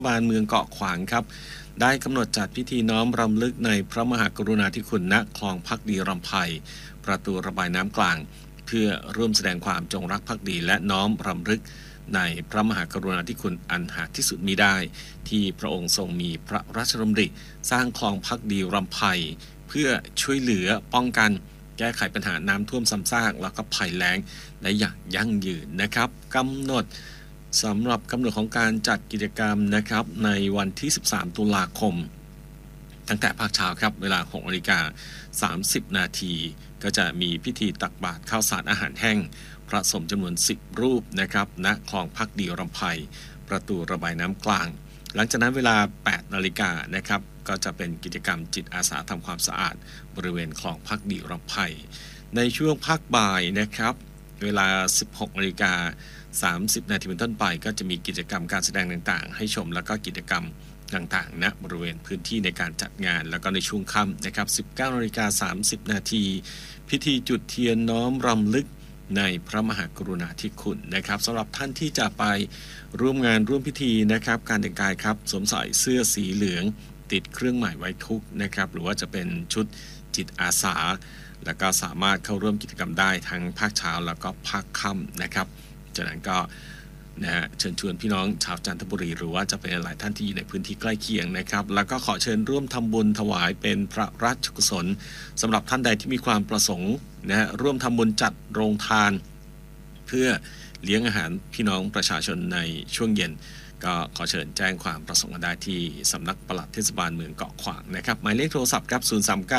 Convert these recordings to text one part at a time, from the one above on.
บาลเมืองเกาะขวางครับได้กำหนดจัดพิธีน้อมรำลึกในพระมหากรุณาธิคุณณคลองภักดีรำไพประตูระบายน้ำกลางเพื่อร่วมแสดงความจงรักภักดีและน้อมรำลึกในพระมหากรุณาธิคุณอันหาที่สุดมิได้ที่พระองค์ทรงมีพระราชดำริสร้างคลองภักดีรำไพเพื่อช่วยเหลือป้องกันแก้ไขปัญหาน้ำท่วมซ้ำซากแล้วก็ภัยแล้งได้อย่างยั่งยืนนะครับกำหนดสำหรับกำหนดของการจัดกิจกรรมนะครับในวันที่13ตุลาคมตั้งแต่ภาคเช้าครับเวลา 6:30 น.ก็จะมีพิธีตักบาตรข้าวสารอาหารแห้งพระสงฆ์จำนวน10รูปนะครับณคลองภักดีรำไพประตูระบายน้ำกลางหลังจากนั้นเวลา 8 นาฬิกานะครับก็จะเป็นกิจกรรมจิตอาสาทำความสะอาดบริเวณคลองภักดีรำไพในช่วงภาคบ่ายนะครับเวลา 16:30 น.เป็นต้นไปก็จะมีกิจกรรมการแสดงต่างๆให้ชมแล้วก็กิจกรรมต่างๆณบริเวณพื้นที่ในการจัดงานแล้วก็ในช่วงค่ำนะครับ 19:30 น.พิธีจุดเทียนน้อมรำลึกในพระมหากรุณาธิคุณนะครับสำหรับท่านที่จะไปร่วมงานร่วมพิธีนะครับการแต่งกายครับสวมใส่เสื้อสีเหลืองติดเครื่องหมายไว้ทุกข์นะครับหรือว่าจะเป็นชุดจิตอาสาแล้วก็สามารถเข้าร่วมกิจกรรมได้ทั้งภาคเช้าแล้วก็ภาคค่ำนะครับจากนั้นก็เชิญชวนพี่น้องชาวจันทบุรีหรือว่าจะเป็นหลายท่านที่อยู่ในพื้นที่ใกล้เคียงนะครับแล้วก็ขอเชิญร่วมทำบุญถวายเป็นพระราชกุศลสำหรับท่านใดที่มีความประสงค์ร่วมทำบุญจัดโรงทานเพื่อเลี้ยงอาหารพี่น้องประชาชนในช่วงเย็นก็ขอเชิญแจ้งความประสงค์ได้ที่สำนักปลัดเทศบาลเมืองเกาะขวางนะครับหมายเลขโทรศัพท์ครับ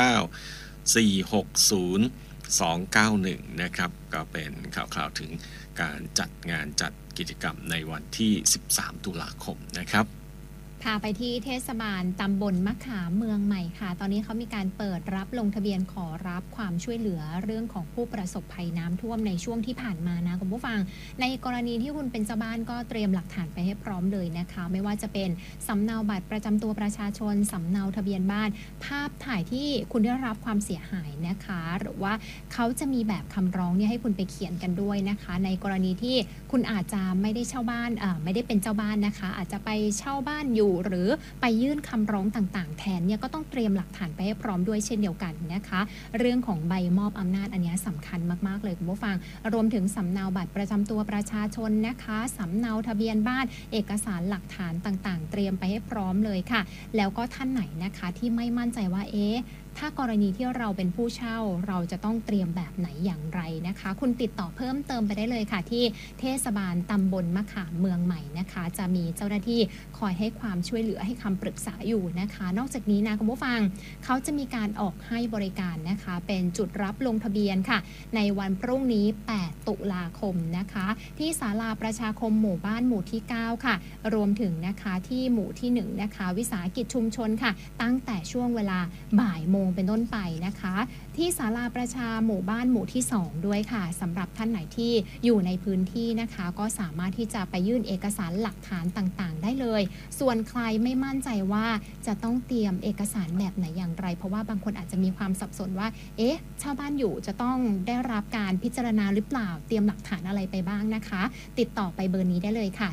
039-460-291นะครับก็เป็นข่าวถึงการจัดงานจัดกิจกรรมในวันที่13ตุลาคมนะครับพาไปที่เทศบาลตำบลมะขามเมืองใหม่ค่ะตอนนี้เขามีการเปิดรับลงทะเบียนขอรับความช่วยเหลือเรื่องของผู้ประสบภัยน้ำท่วมในช่วงที่ผ่านมานะคุณผู้ฟังในกรณีที่คุณเป็นเจ้าบ้านก็เตรียมหลักฐานไปให้พร้อมเลยนะคะไม่ว่าจะเป็นสำเนาบัตรประจำตัวประชาชนสำเนาทะเบียนบ้านภาพถ่ายที่คุณได้รับความเสียหายนะคะหรือว่าเขาจะมีแบบคำร้องเนี่ยให้คุณไปเขียนกันด้วยนะคะในกรณีที่คุณอาจจะไม่ได้เช่าบ้านไม่ได้เป็นเจ้าบ้านนะคะอาจจะไปเช่าบ้านอยู่หรือไปยื่นคำร้องต่างๆแทนเนี่ยก็ต้องเตรียมหลักฐานไปให้พร้อมด้วยเช่นเดียวกันนะคะเรื่องของใบมอบอำนาจอันนี้สำคัญมากๆเลยคุณผู้ฟังรวมถึงสำเนาบัตรประจำตัวประชาชนนะคะสำเนาทะเบียนบ้านเอกสารหลักฐานต่างๆเตรียมไปให้พร้อมเลยค่ะแล้วก็ท่านไหนนะคะที่ไม่มั่นใจว่าถ้ากรณีที่เราเป็นผู้เช่าเราจะต้องเตรียมแบบไหนอย่างไรนะคะคุณติดต่อเพิ่มเติมไปได้เลยค่ะที่เทศบาลตำบลมะขามเมืองใหม่นะคะจะมีเจ้าหน้าที่คอยให้ความช่วยเหลือให้คำปรึกษาอยู่นะคะนอกจากนี้นะคุณผู้ฟังเขาจะมีการออกให้บริการนะคะเป็นจุดรับลงทะเบียนค่ะในวันพรุ่งนี้8ตุลาคมนะคะที่ศาลาประชาคมหมู่บ้านหมู่ที่9ค่ะรวมถึงนะคะที่หมู่ที่1นะคะวิสาหกิจชุมชนค่ะตั้งแต่ช่วงเวลาบ่ายโมงเป็นต้นไปนะคะที่ศาลาประชาหมู่บ้านหมู่ที่2ด้วยค่ะสำหรับท่านไหนที่อยู่ในพื้นที่นะคะก็สามารถที่จะไปยื่นเอกสารหลักฐานต่างๆได้เลยส่วนใครไม่มั่นใจว่าจะต้องเตรียมเอกสารแบบไหนอย่างไรเพราะว่าบางคนอาจจะมีความสับสนว่าเช่าบ้านอยู่จะต้องได้รับการพิจารณาหรือเปล่าเตรียมหลักฐานอะไรไปบ้างนะคะติดต่อไปเบอร์นี้ได้เลยค่ะ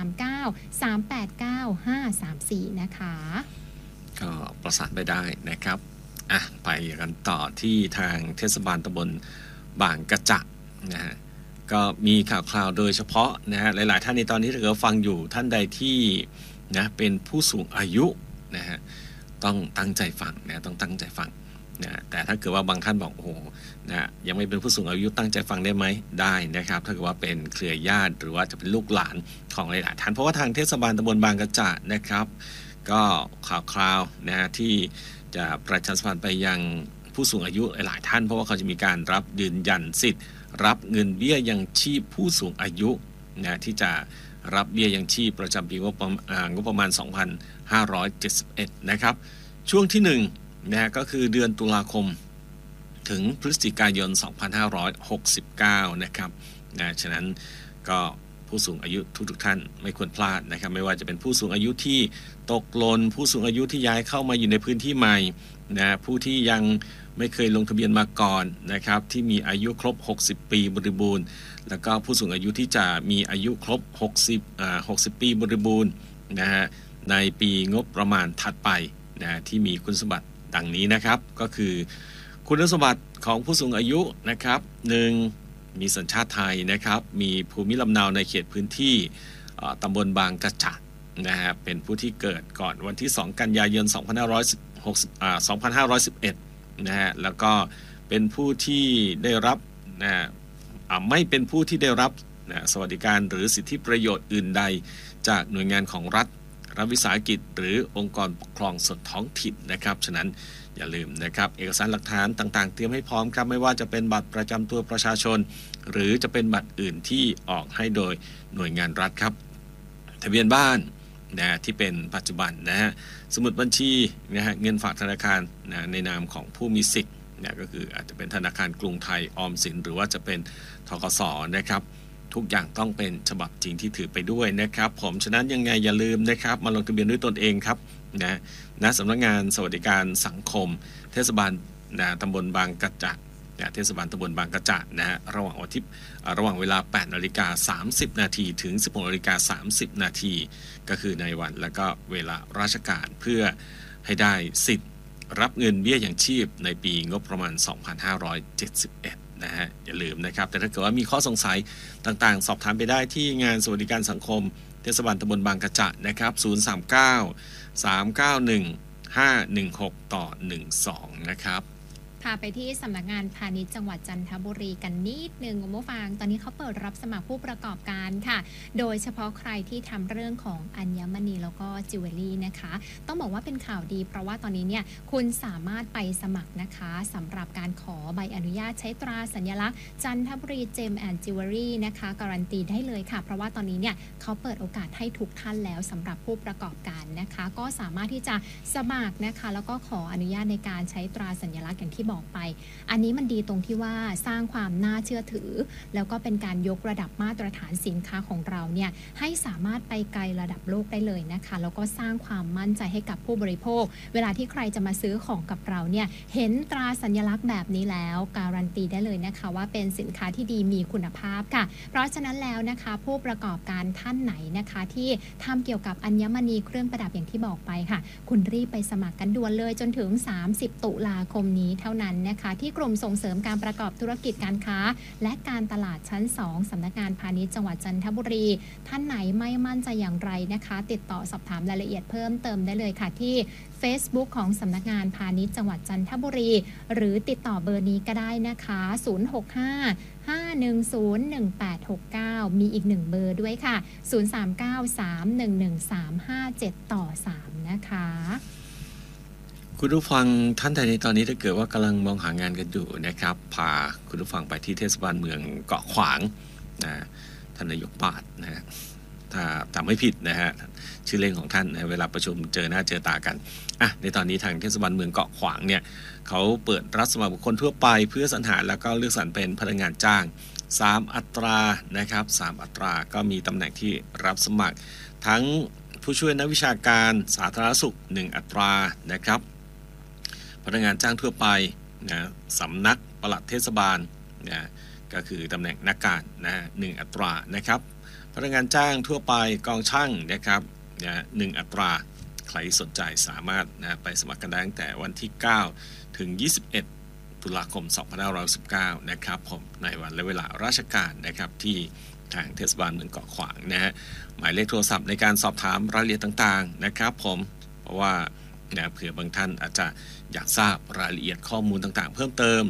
039-389-534นะคะก็ประสานไปได้นะครับไปกันต่อที่ทางเทศบาลตำบลบางกระจะนะฮะก็มีข่าวโดยเฉพาะนะฮะหลายๆท่านในตอนนี้ถ้าเกิดฟังอยู่ท่านใดที่นะเป็นผู้สูงอายุนะฮะต้องตั้งใจฟังนะต้องตั้งใจฟังนะแต่ถ้าเกิดว่าบางท่านบอกโอ้โหนะยังไม่เป็นผู้สูงอายุตั้งใจฟังได้ไหมได้นะครับถ้าเกิดว่าเป็นเครือญาติหรือว่าจะเป็นลูกหลานของหลายๆท่านเพราะว่าทางเทศบาลตำบลบางกระจะนะครับก็ข่าวนะฮะที่จะประชาสัมพันธ์ไปยังผู้สูงอายุหลายท่านเพราะว่าเขาจะมีการรับยืนยันสิทธิ์รับเงินเบี้ยยังชีพผู้สูงอายุนะที่จะรับเบี้ยยังชีพประจำปีงบประมาณ 2571 นะครับช่วงที่1นะก็คือเดือนตุลาคมถึงพฤศจิกายน 2569 นะครับนะฉะนั้นก็ผู้สูงอายุทุกท่านไม่ควรพลาดนะครับไม่ว่าจะเป็นผู้สูงอายุที่ตกหล่นผู้สูงอายุที่ย้ายเข้ามาอยู่ในพื้นที่ใหม่นะผู้ที่ยังไม่เคยลงทะเบียนมาก่อนนะครับที่มีอายุครบ60ปีบริบูรณ์แล้วก็ผู้สูงอายุที่จะมีอายุครบ60ปีบริบูรณ์นะฮะในปีงบประมาณถัดไปนะที่มีคุณสมบัติดังนี้นะครับก็คือคุณสมบัติของผู้สูงอายุนะครับ1มีสัญชาติไทยนะครับมีภูมิลำเนาในเขตพื้นที่ตำบลบางกระจะนะฮะเป็นผู้ที่เกิดก่อนวันที่2กันยายน2511นะฮะแล้วก็เป็นผู้ที่ได้รับนะไม่เป็นผู้ที่ได้รับนะสวัสดิการหรือสิทธิประโยชน์อื่นใดจากหน่วยงานของรัฐวิสาหกิจหรือองค์กรปกครองส่วนท้องถิ่นนะครับฉะนั้นอย่าลืมนะครับเอกสารหลักฐานต่างๆเตรียมให้พร้อมครับไม่ว่าจะเป็นบัตรประจำตัวประชาชนหรือจะเป็นบัตรอื่นที่ออกให้โดยหน่วยงานรัฐครับทะเบียนบ้านนะที่เป็นปัจจุบันนะฮะสมุดบัญชีนะฮะเงินฝากธนาคารนะในนามของผู้มีสิทธิ์นะก็คืออาจจะเป็นธนาคารกรุงไทยออมสินหรือว่าจะเป็นธกส.นะครับทุกอย่างต้องเป็นฉบับจริงที่ถือไปด้วยนะครับผมฉะนั้นยังไงอย่าลืมนะครับมาลงทะเบียนด้วยตนเองครับณสำนักงานสวัสดิการสังคมเทศบาลตำบลบางกระจะเทศบาลตำบลบางกระจะนะฮะระหว่างเวลา 8:30 น.ถึง 16:30 น.ก็คือในวันและก็เวลาราชการเพื่อให้ได้สิทธิ์รับเงินเบี้ยอย่างชีพในปีงบประมาณ 2571นะฮะอย่าลืมนะครับแต่ถ้าเกิดว่ามีข้อสงสัยต่างๆสอบถามไปได้ที่งานสวัสดิการสังคมเทศบาลตำบลบางกระจะนะครับ039-391-516-12นะครับพาไปที่สำนักงานพาณิชย์จังหวัดจันทบุรีกันนิดนึงคุณผู้ฟังตอนนี้เขาเปิดรับสมัครผู้ประกอบการค่ะโดยเฉพาะใครที่ทำเรื่องของอัญมณีแล้วก็จิวเวลรี่นะคะต้องบอกว่าเป็นข่าวดีเพราะว่าตอนนี้เนี่ยคุณสามารถไปสมัครนะคะสำหรับการขอใบอนุญาตใช้ตราสัญลักษณ์จันทบุรีเจมแอนด์จิวเวลรี่นะคะการันตีได้เลยค่ะเพราะว่าตอนนี้เนี่ยเขาเปิดโอกาสให้ทุกท่านแล้วสำหรับผู้ประกอบการนะคะก็สามารถที่จะสมัครนะคะแล้วก็ขออนุญาตในการใช้ตราสัญลักษณ์อย่างที่บอกไปอันนี้มันดีตรงที่ว่าสร้างความน่าเชื่อถือแล้วก็เป็นการยกระดับมาตรฐานสินค้าของเราเนี่ยให้สามารถไปไกลระดับโลกได้เลยนะคะแล้วก็สร้างความมั่นใจให้กับผู้บริโภคเวลาที่ใครจะมาซื้อของกับเราเนี่ยเห็นตราสัญลักษณ์แบบนี้แล้วการันตีได้เลยนะคะว่าเป็นสินค้าที่ดีมีคุณภาพค่ะเพราะฉะนั้นแล้วนะคะผู้ประกอบการท่านไหนนะคะที่ทำเกี่ยวกับอัญมณีเครื่องประดับอย่างที่บอกไปค่ะคุณรีบไปสมัครกันด่วนเลยจนถึง30 ตุลาคมนี้เท่านั้นนะคะที่กรมส่งเสริมการประกอบธุรกิจการค้าและการตลาดชั้น2สำนักงานพาณิชย์จังหวัดจันทบุรีท่านไหนไม่มั่นใจอย่างไรนะคะติดต่อสอบถามรายละเอียดเพิ่มเติมได้เลยค่ะที่ Facebook ของสำนักงานพาณิชย์จังหวัดจันทบุรีหรือติดต่อเบอร์นี้ก็ได้นะคะ065-510-1869มีอีก1เบอร์ด้วยค่ะ039-311-357-3นะคะคุณผู้ฟังท่านใดในตอนนี้ถ้าเกิดว่ากำลังมองหางานกันอยู่นะครับพาคุณผู้ฟังไปที่เทศบาลเมืองเกาะขวางนะท่านนายกปาดนะฮะถ้าจำไม่ผิดนะฮะชื่อเล่นของท่านเวลาประชุมเจอหน้าเจอตากันในตอนนี้ทางเทศบาลเมืองเกาะขวางเนี่ยเขาเปิดรับสมัครบุคคลทั่วไปเพื่อสรรหาแล้วก็เลือกสรรเป็นพนักงานจ้าง3อัตรานะครับ3อัตราก็มีตำแหน่งที่รับสมัครทั้งผู้ช่วยนักวิชาการสาธารณสุข1อัตรานะครับพนักงานจ้างทั่วไปนะสำนักปลัดเทศบาลนะก็คือตำแหน่งนักการนะ1อัตรานะครับพนักงานจ้างทั่วไปกองช่างนะครับนะ1อัตราใครสนใจสามารถนะไปสมัครกันได้ตั้งแต่วันที่9ถึง21ตุลาคม2519นะครับผมในวันและเวลาราชการนะครับที่ทางเทศบาลเมืองเกาะขวางนะฮะหมายเลขโทรศัพท์ในการสอบถามรายละเอียดต่างๆนะครับผมเพราะว่าเผื่อบางท่านอาจจะอยากทราบรายละเอียดข้อมูลต่างๆเพิ่มเติม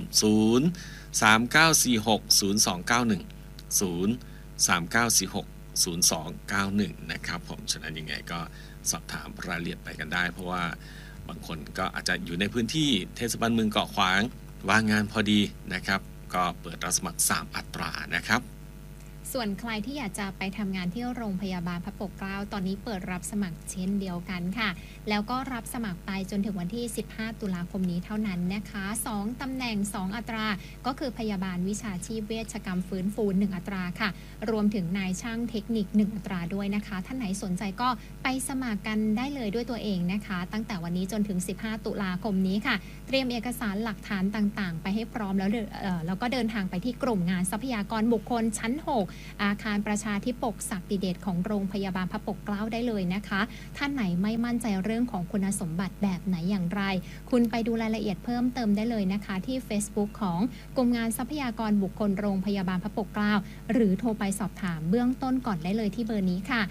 039460291 นะครับผมฉะนั้นยังไงก็สอบถามรายละเอียดไปกันได้เพราะว่าบางคนก็อาจจะอยู่ในพื้นที่เทศบาลเมืองเกาะขวางว่างงานพอดีนะครับก็เปิดรับสมัคร3อัตรานะครับส่วนใครที่อยากจะไปทำงานที่โรงพยาบาลพระปกเกล้าตอนนี้เปิดรับสมัครเช่นเดียวกันค่ะแล้วก็รับสมัครไปจนถึงวันที่15ตุลาคมนี้เท่านั้นนะคะ2ตำแหน่ง2อัตราก็คือพยาบาลวิชาชีพเวชกรรมฟื้นฟู1อัตราค่ะรวมถึงนายช่างเทคนิค1อัตราด้วยนะคะท่านไหนสนใจก็ไปสมัครกันได้เลยด้วยตัวเองนะคะตั้งแต่วันนี้จนถึง15ตุลาคมนี้ค่ะเตรียมเอกสารหลักฐานต่างๆไปให้พร้อมแล้วก็เดินทางไปที่กลุ่มงานทรัพยากรบุคคลชั้น6 อาคารประชาธิปกศักดิเดชของโรงพยาบาลพระปกเกล้าได้เลยนะคะท่านไหนไม่มั่นใจเรื่องของคุณสมบัติแบบไหนอย่างไรคุณไปดูรายละเอียดเพิ่มเติมได้เลยนะคะที่ Facebook ของกรมงานทรัพยากรบุคคลโรงพยาบาลพระปกเกล้าหรือโทรไปสอบถามเบื้องต้นก่อนได้เลยที่เบอร์นี้ค่ะ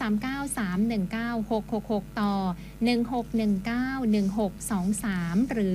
0393196666ต่อ16191623หรือ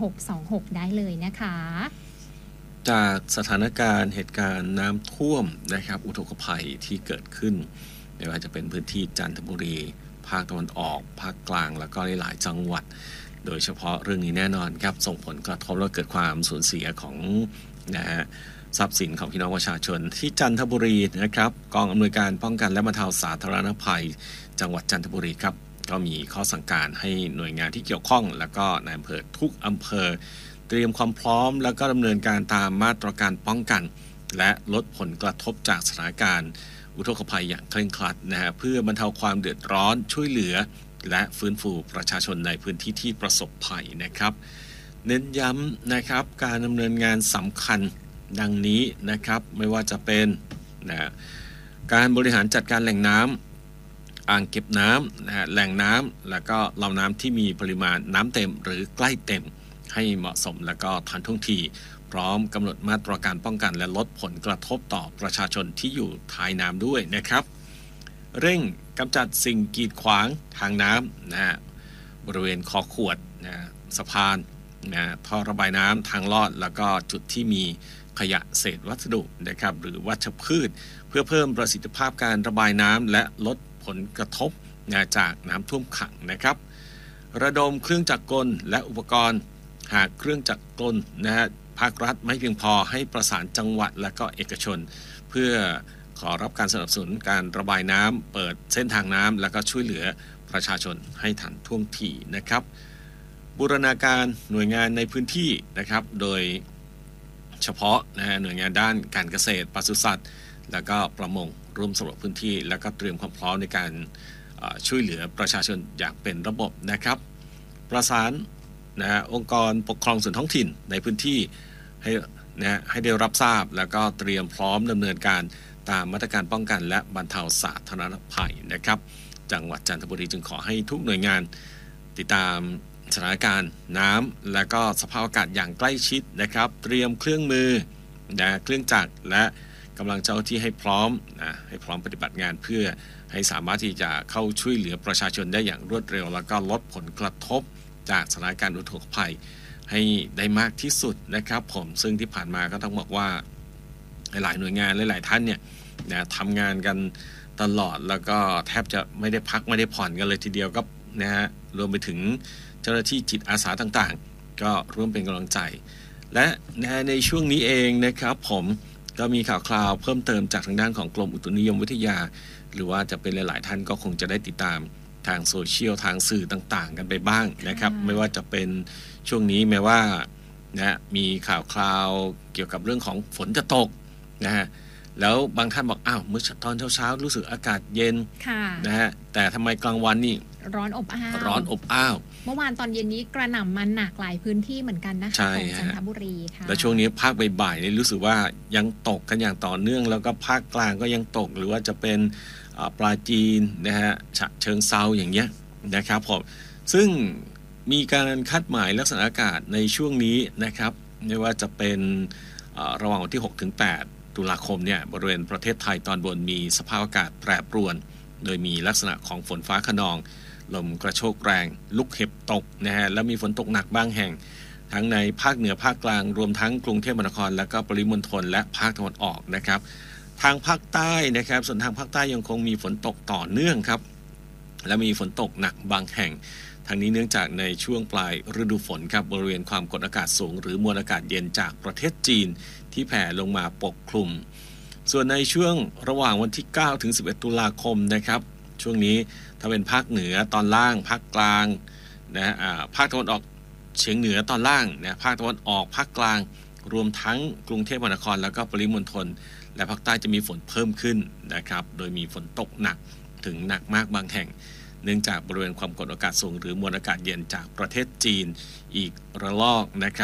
1626ได้เลยนะคะจากสถานการณ์เหตุการณ์น้ำท่วมนะครับอุทกภัยที่เกิดขึ้นไม่ว่าจะเป็นพื้นที่จันทบุรีภาคตะวันออกภาคกลางแล้วก็หลายจังหวัดโดยเฉพาะเรื่องนี้แน่นอนครับส่งผลกระทบและเกิดความสูญเสียของนะฮะทรัพย์สินของพี่น้องประชาชนที่จันทบุรีนะครับกองอำนวยการป้องกันและบรรเทาสาธารณภัยจังหวัดจันทบุรีครับก็มีข้อสั่งการให้หน่วยงานที่เกี่ยวข้องแล้วก็นายอำเภอทุกอำเภอเตรียมความพร้อมแล้วก็ดำเนินการตามมาตรการป้องกันและลดผลกระทบจากสถานการณ์อุทกภัยอย่างเคร่งครัดนะฮะเพื่อบรรเทาความเดือดร้อนช่วยเหลือและฟื้นฟูประชาชนในพื้นที่ที่ประสบภัยนะครับเน้นย้ำนะครับการดำเนินงานสำคัญดังนี้นะครับไม่ว่าจะเป็นนะการบริหารจัดการแหล่งน้ำอ่างเก็บน้ำนะแหล่งน้ำแล้วก็ลำน้ำที่มีปริมาณน้ำเต็มหรือใกล้เต็มให้เหมาะสมแล้วก็ทันท่วงทีพร้อมกำหนดมาตรการป้องกันและลดผลกระทบต่อประชาชนที่อยู่ท้ายน้ำด้วยนะครับเร่งกำจัดสิ่งกีดขวางทางน้ำนะบริเวณคอขวดนะสะพานนะท่อระบายน้ำทางลอดแล้วก็จุดที่มีขยะเศษวัสดุนะครับหรือวัชพืชเพื่อเพิ่มประสิทธิภาพการระบายน้ำและลดผลกระทบจากน้ำท่วมขังนะครับระดมเครื่องจักรกลและอุปกรณ์หากเครื่องจักรกลนะฮะภาครัฐไม่เพียงพอให้ประสานจังหวัดและก็เอกชนเพื่อขอรับการสนับสนุนการระบายน้ำเปิดเส้นทางน้ำและก็ช่วยเหลือประชาชนให้ทันท่วงทีนะครับบูรณาการหน่วยงานในพื้นที่นะครับโดยเฉพาะนะฮะหน่วยงานด้านการเกษตรปศุสัตว์แล้วก็ประมงร่วมสำรวจพื้นที่แล้วก็เตรียมความพร้อมในการช่วยเหลือประชาชนอย่างเป็นระบบนะครับประสานนะฮะองค์กรปกครองส่วนท้องถิ่นในพื้นที่ให้ได้รับทราบแล้วก็เตรียมพร้อมดำเนินการตามมาตรการป้องกันและบรรเทาสาธารณภัยนะครับจังหวัดจันทบุรีจึงขอให้ทุกหน่วยงานติดตามสถานการณ์น้ำและก็สภาพอากาศอย่างใกล้ชิดนะครับเตรียมเครื่องมือเครื่องจักรและกำลังเจ้าหน้าที่ให้พร้อมให้พร้อมปฏิบัติงานเพื่อให้สามารถที่จะเข้าช่วยเหลือประชาชนได้อย่างรวดเร็วแล้วก็ลดผลกระทบจากสถานการณ์อุทกภัยให้ได้มากที่สุดนะครับผมซึ่งที่ผ่านมาก็ต้องบอกว่าหลายหน่วยงานหลายท่านเนี่ยทำงานกันตลอดแล้วก็แทบจะไม่ได้พักไม่ได้ผ่อนกันเลยทีเดียวก็นะฮะรวมไปถึงเจ้าหน้าที่จิตอาสาต่างๆก็ร่วมเป็นกำลังใจและในช่วงนี้เองนะครับผมก็มีข่าวคราวเพิ่มเติมจากทางด้านของกรมอุตุนิยมวิทยาหรือว่าจะเป็นหลายๆท่านก็คงจะได้ติดตามทางโซเชียลทางสื่อต่างๆกันไปบ้างนะครับไม่ว่าจะเป็นช่วงนี้แม้ว่ามีข่าวคราวเกี่ยวกับเรื่องของฝนจะตกนะฮะแล้วบางท่านบอกอ้าวเมื่อตอนเช้าๆรู้สึกอากาศเย็นนะฮะแต่ทำไมกลางวันนี่ร้อนอบอ้าวเมื่อวานตอนเย็นนี้กระหน่ำมันหนักหลายพื้นที่เหมือนกันนะคะของจันทบุรีค่ะแล้วช่วงนี้ภาคบ่ายๆนี่รู้สึกว่ายังตกกันอย่างต่อเนื่องแล้วก็ภาคกลางก็ยังตกหรือว่าจะเป็นปราจีนนะฮะฉะเชิงเซาอย่างเงี้ยนะครับผมซึ่งมีการคาดหมายลักษณะอากาศในช่วงนี้นะครับไม่ว่าจะเป็นระหว่างวันที่6ถึง8ตุลาคมเนี่ยบริเวณประเทศไทยตอนบนมีสภาพอากาศแปรปรวนโดยมีลักษณะของฝนฟ้าคะนองลมกระโชกแรงลูกเห็บตกนะฮะและมีฝนตกหนักบางแห่งทั้งในภาคเหนือภาคกลางรวมทั้งกรุงเทพมหานครและก็ปริมณฑลและภาคตะวันออกนะครับทางภาคใต้นะครับส่วนทางภาคใต้ยังคงมีฝนตกต่อเนื่องครับและมีฝนตกหนักบางแห่งทางนี้เนื่องจากในช่วงปลายฤดูฝนครับบริเวณความกดอากาศสูงหรือมวลอากาศเย็นจากประเทศจีนที่แผ่ลงมาปกคลุมส่วนในช่วงระหว่างวันที่9ถึง11ตุลาคมนะครับช่วงนี้ถ้าเป็นภาคเหนือตอนล่างภาคกลางนะภาคตะวันออกเฉียงเหนือตอนล่างนะภาคตะวันออกภาคกลางรวมทั้งกรุงเทพมหานครแล้วก็ปริมณฑลและภาคใต้จะมีฝนเพิ่มขึ้นนะครับโดยมีฝนตกหนักถึงหนักมากบางแห่งเนื่องจากบริเวณความกดอากาศสูงหรือมวลอากาศเย็นจากประเทศจีนอีกระลอกนะครับ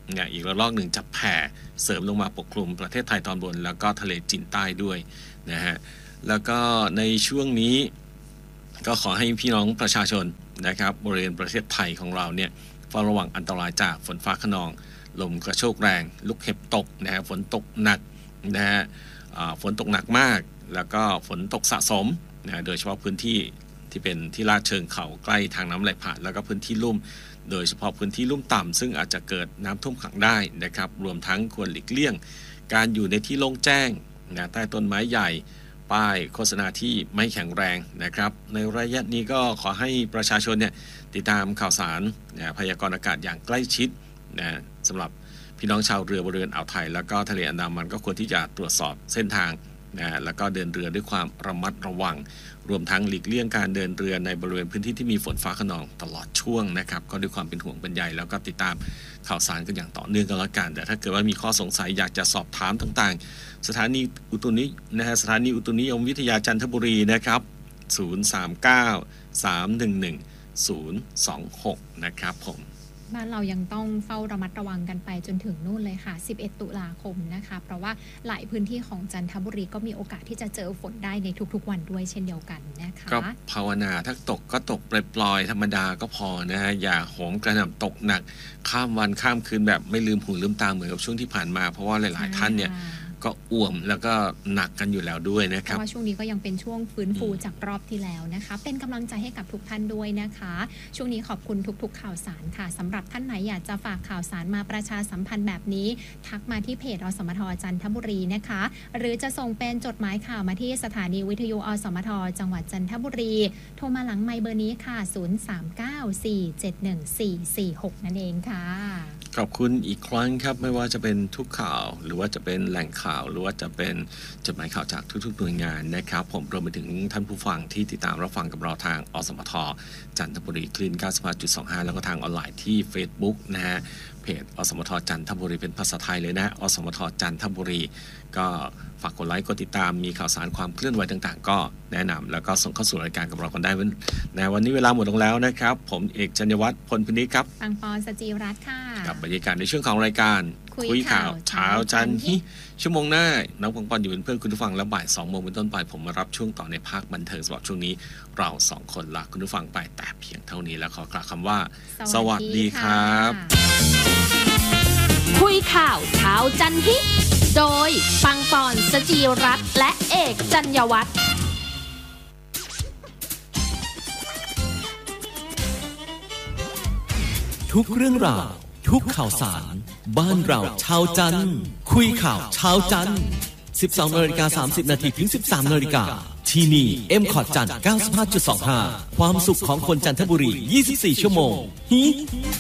เนี่ยอีกระลอกหนึ่งจะแผ่เสริมลงมาปกคลุมประเทศไทยตอนบนแล้วก็ทะเลจีนใต้ด้วยนะฮะแล้วก็ในช่วงนี้ก็ขอให้พี่น้องประชาชนนะครับบริเวณประเทศไทยของเราเนี่ยเฝ้าระวังอันตรายจากฝนฟ้าคะนองลมกระโชกแรงลูกเห็บตกนะฮะฝนตกหนักนะฮะฝนตกหนักมากแล้วก็ฝนตกสะสมนะโดยเฉพาะพื้นที่ที่เป็นที่ลาดเชิงเขาใกล้ทางน้ำไหลผ่านแล้วก็พื้นที่ลุ่มโดยเฉพาะพื้นที่ลุ่มต่ำซึ่งอาจจะเกิดน้ำท่วมขังได้นะครับรวมทั้งควรหลีกเลี่ยงการอยู่ในที่โล่งแจ้งนะใต้ต้นไม้ใหญ่ป้ายโฆษณาที่ไม่แข็งแรงนะครับในระยะนี้ก็ขอให้ประชาชนเนี่ยติดตามข่าวสารพยากรณ์อากาศอย่างใกล้ชิดนะสำหรับพี่น้องชาวเรือบริเวณอ่าวไทยแล้วก็ทะเลอันดามันก็ควรที่จะตรวจสอบเส้นทางนะแล้วก็เดินเรือด้วยความระมัดระวังรวมทั้งหลีกเลี่ยงการเดินเรือในบริเวณพื้นที่ที่มีฝนฟ้าคะนองตลอดช่วงนะครับก็ด้วยความเป็นห่วงเป็นใยแล้วก็ติดตามข่าวสารกันอย่างต่อเนื่องกันแล้วกันแต่ถ้าเกิดว่ามีข้อสงสัยอยากจะสอบถามต่างๆสถานีอุตุนิยมวิทยาจันทบุรีนะครับ039-311-026นะครับผมบ้านเรายังต้องเฝ้าระมัดระวังกันไปจนถึงนู่นเลยค่ะ11ตุลาคมนะคะเพราะว่าหลายพื้นที่ของจันทบุรีก็มีโอกาสที่จะเจอฝนได้ในทุกๆวันด้วยเช่นเดียวกันนะคะก็ภาวนาถ้าตกก็ตกปล่อยๆธรรมดาก็พอนะฮะอย่าโหมกระหน่ำตกหนักข้ามวันข้ามคืนแบบไม่ลืมหูลืมตาเหมือนกับช่วงที่ผ่านมาเพราะว่าหลายๆท่านเนี่ยก็อ่วมแล้วก็หนักกันอยู่แล้วด้วยนะครับเพราะว่าช่วงนี้ก็ยังเป็นช่วงฟื้นฟูจากรอบที่แล้วนะคะเป็นกำลังใจให้กับทุกท่านด้วยนะคะช่วงนี้ขอบคุณทุกๆข่าวสารค่ะสำหรับท่านไหนอยากจะฝากข่าวสารมาประชาสัมพันธ์แบบนี้ทักมาที่เพจอสมทจันทบุรีนะคะหรือจะส่งเป็นจดหมายข่าวมาที่สถานีวิทยุอสมทจังหวัดจันทบุรีโทรมาหลังไมค์เบอร์นี้ค่ะ039-471-446นั่นเองค่ะขอบคุณอีกครั้งครับไม่ว่าจะเป็นทุกข่าวหรือว่าจะเป็นแหล่งข่าวหรือว่าจะเป็นจดหมายข่าวจากทุกๆหน่วยงานนะครับผมรวมไปถึงท่านผู้ฟังที่ติดตามรับฟังกับเราทางอสมทจันทบุรีคลื่น 95.25 แล้วก็ทางออนไลน์ที่ Facebook นะฮะเพจอสมทจันทบุรีเป็นภาษาไทยเลยนะอสมทจันทบุรีก็ฝากกดไลค์กดติดตามมีข่าวสารความเคลื่อนไหวต่างๆก็แนะนำแล้วก็ส่งเข้าสู่รายการกับเรากันได้ในวันนี้เวลาหมดลงแล้วนะครับผมเอกจัญญวัฒน์พลพินิจครับปังปอนสจีรัตน์ค่ะกับบรรยากาศในช่วงของรายการคุยข่าวเช้าจันทร์ชั่วโมงหน้าน้องปังปอนอยู่เป็นเพื่อนคุณผู้ฟังแล้วบ่าย 2 โมงเป็นต้นไปผมมารับช่วงต่อในภาคบันเทิงสำหรับช่วงนี้เรา2คนลาคุณผู้ฟังไปแต่เพียงเท่านี้แล้วขอกล่าวคำว่าสวัสดีครับคุยข่าวเช้าจันทร์โดยปังปอนสจีรัตน์และเอกจัญญวัฒน์ทุกเรื่องราวทุกข่าวสารบ้านเราชาวจันทร์คุยข่าวเช้าจันทร์ 12:30 น.ถึง 13:00 น.ที่นี่ M.Cot จันทร์ 95.25 ความสุขของคนจันทบุรี 24 ชั่วโมง